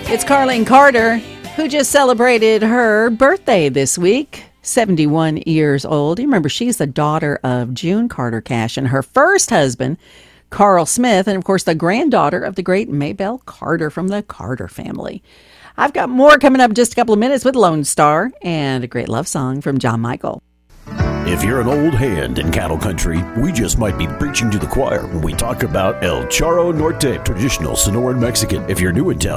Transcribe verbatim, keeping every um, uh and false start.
It's Carlene Carter, who just celebrated her birthday this week, seventy-one years old. You remember, she's the daughter of June Carter Cash and her first husband, Carl Smith, and of course the granddaughter of the great Maybelle Carter from the Carter family. I've got more coming up in just a couple of minutes with Lone Star and a great love song from John Michael. If you're an old hand in cattle country, we just might be preaching to the choir when we talk about El Charro Norte, traditional Sonoran Mexican. If you're new in town,